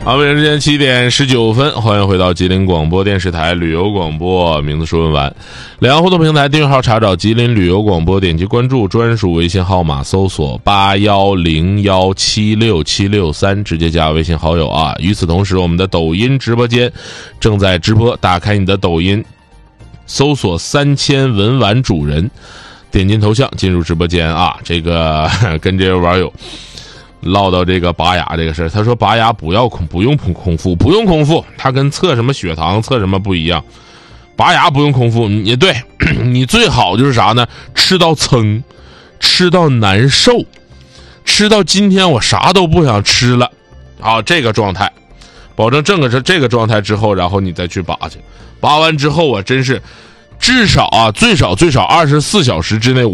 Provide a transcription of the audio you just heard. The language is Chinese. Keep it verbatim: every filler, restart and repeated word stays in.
好，北京时间七点十九分，欢迎回到吉林广播电视台旅游广播，名字是问完。两岸互动平台订阅号查找吉林旅游广播，点击关注，专属微信号码搜索八一零一七六七六三，直接加微信好友啊。与此同时，我们的抖音直播间正在直播，打开你的抖音，搜索三千文玩主人，点进头像进入直播间啊。这个跟这位网友唠到这个拔牙这个事儿，他说拔牙不要空不用空腹，不用空腹，他跟测什么血糖测什么不一样。拔牙不用空腹，你对你最好就是啥呢？吃到撑，吃到难受，吃到今天我啥都不想吃了啊，这个状态，保证这个这个状态之后，然后你再去拔去。拔完之后啊，真是至少啊，最少最少二十四小时之内。